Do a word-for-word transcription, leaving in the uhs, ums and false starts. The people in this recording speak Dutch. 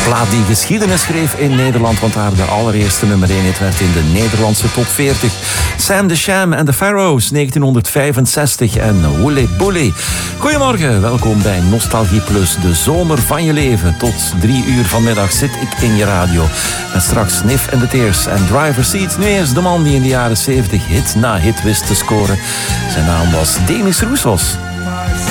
Plaat die geschiedenis schreef in Nederland, want haar de allereerste nummer één hit werd in de Nederlandse top veertig. Sam the Sham en The Pharaohs, negentienhonderdvijfenzestig en Woolly Bully. Goedemorgen, welkom bij Nostalgie Plus, de zomer van je leven. Tot drie uur vanmiddag zit ik in je radio. Met straks Sniff and the Tears en Driver Seat. Nu eerst de man die in de jaren zeventig hit na hit wist te scoren. Zijn naam was Demis Roussos.